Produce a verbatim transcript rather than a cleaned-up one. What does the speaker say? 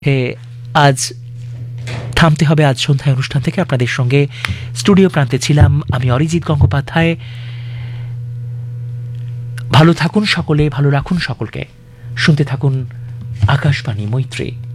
এ আজ থামতে হবে আজ সন্ধ্যায় অনুষ্ঠান থেকে। আপনাদের সঙ্গে স্টুডিও প্রান্তে ছিলাম আমি অরিজিৎ গঙ্গোপাধ্যায়। ভালো থাকুন সকলে, ভালো রাখুন সকলকে, শুনতে থাকুন আকাশবাণী মৈত্রী।